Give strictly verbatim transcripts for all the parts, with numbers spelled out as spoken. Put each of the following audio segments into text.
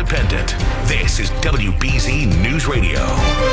independent. This is W B Z News Radio.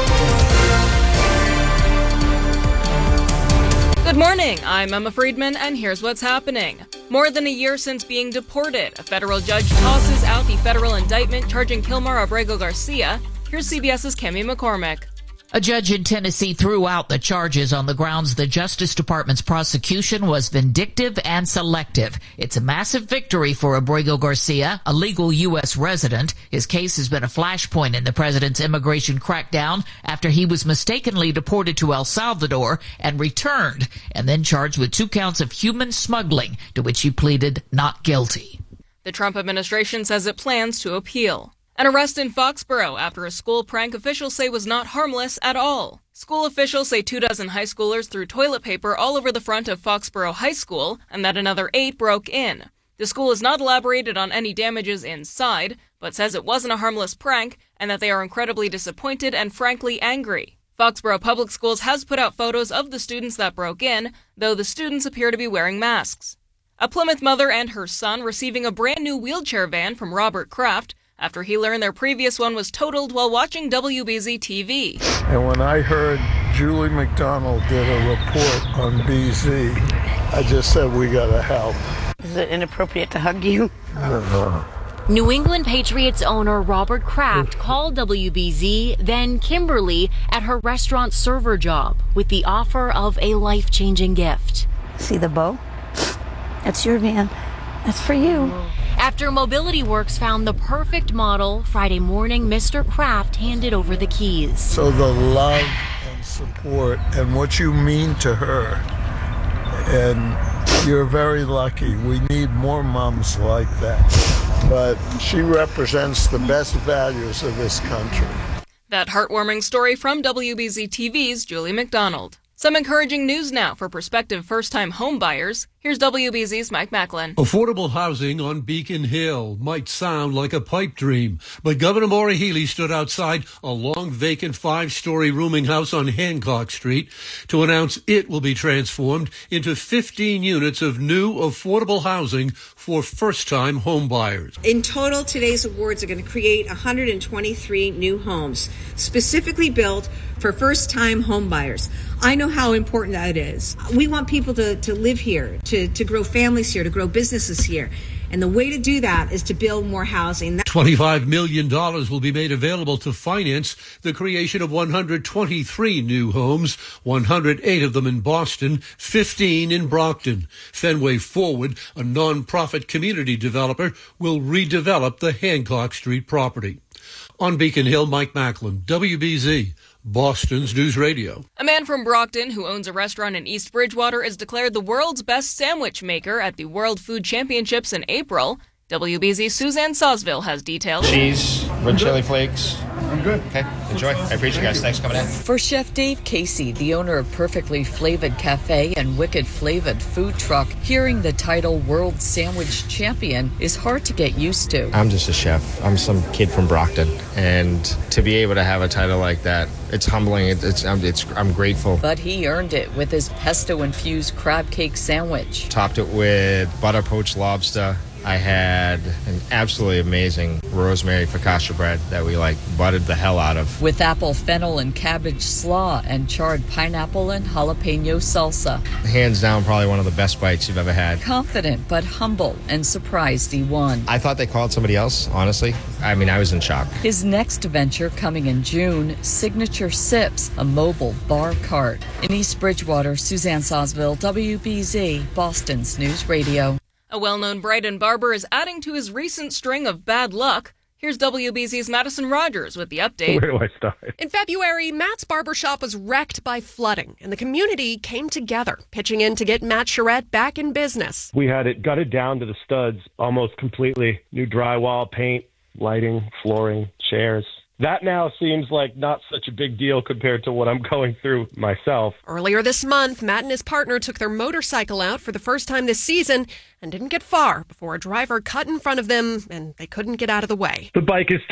Good morning, I'm Emma Friedman, and here's what's happening. More than a year since being deported, a federal judge tosses out the federal indictment charging Kilmar Abrego Garcia. Here's CBS's Cami McCormick. A judge in Tennessee threw out the charges on the grounds the Justice Department's prosecution was vindictive and selective. It's a massive victory for Abrego Garcia, a legal U S resident. His case has been a flashpoint in the president's immigration crackdown after he was mistakenly deported to El Salvador and returned, and then charged with two counts of human smuggling, to which he pleaded not guilty. The Trump administration says it plans to appeal. An arrest in Foxborough after a school prank officials say was not harmless at all. School officials say two dozen high schoolers threw toilet paper all over the front of Foxborough High School and that another eight broke in. The school has not elaborated on any damages inside, but says it wasn't a harmless prank and that they are incredibly disappointed and frankly angry. Foxborough Public Schools has put out photos of the students that broke in, though the students appear to be wearing masks. A Plymouth mother and her son receiving a brand new wheelchair van from Robert Kraft after he learned their previous one was totaled while watching W B Z T V. And when I heard Julie McDonald did a report on B Z, I just said, we gotta help. Is it inappropriate to hug you? Uh-huh. New England Patriots owner Robert Kraft called W B Z, then Kimberly, at her restaurant server job with the offer of a life-changing gift. See the bow? That's your van. That's for you. After Mobility Works found the perfect model, Friday morning, Mister Kraft handed over the keys. So the love and support and what you mean to her, and you're very lucky. We need more moms like that. But she represents the best values of this country. That heartwarming story from W B Z T V's Julie McDonald. Some encouraging news now for prospective first-time home buyers. Here's W B Z's Mike Macklin. Affordable housing on Beacon Hill might sound like a pipe dream, but Governor Maura Healey stood outside a long vacant five-story rooming house on Hancock Street to announce it will be transformed into fifteen units of new affordable housing for first-time home buyers. In total, today's awards are going to create one hundred twenty-three new homes, specifically built for first-time home buyers. I know how important that is. We want people to, to live here, to, to grow families here, to grow businesses here. And the way to do that is to build more housing. twenty-five million dollars will be made available to finance the creation of one hundred twenty-three new homes, one hundred eight of them in Boston, fifteen in Brockton. Fenway Forward, a nonprofit community developer, will redevelop the Hancock Street property. On Beacon Hill, Mike Macklin, W B Z, Boston's News Radio. A man from Brockton who owns a restaurant in East Bridgewater is declared the world's best sandwich maker at the World Food Championships in April. W B Z's Suzanne Sosville has details. Cheese, red chili flakes. I'm good. Okay, enjoy. I appreciate you guys. Thanks for coming in. For Chef Dave Casey, the owner of Perfectly Flavored Cafe and Wicked Flavored Food Truck, hearing the title World Sandwich Champion is hard to get used to. I'm just a chef. I'm some kid from Brockton, and to be able to have a title like that, it's humbling. It, it's, I'm, it's, I'm grateful. But he earned it with his pesto-infused crab cake sandwich. Topped it with butter poached lobster. I had an absolutely amazing rosemary focaccia bread that we like buttered the hell out of. With apple fennel and cabbage slaw and charred pineapple and jalapeno salsa. Hands down, probably one of the best bites you've ever had. Confident but humble and surprised he won. I thought they called somebody else, honestly. I mean, I was in shock. His next venture coming in June, Signature Sips, a mobile bar cart. In East Bridgewater, Suzanne Sosville, W B Z, Boston's News Radio. A well-known Brighton barber is adding to his recent string of bad luck. Here's W B Z's Madison Rogers with the update. Where do I start? In February, Matt's barbershop was wrecked by flooding, and the community came together, pitching in to get Matt Charette back in business. We had it gutted down to the studs almost completely. New drywall, paint, lighting, flooring, chairs. That now seems like not such a big deal compared to what I'm going through myself. Earlier this month, Matt and his partner took their motorcycle out for the first time this season and didn't get far before a driver cut in front of them and they couldn't get out of the way. The bike is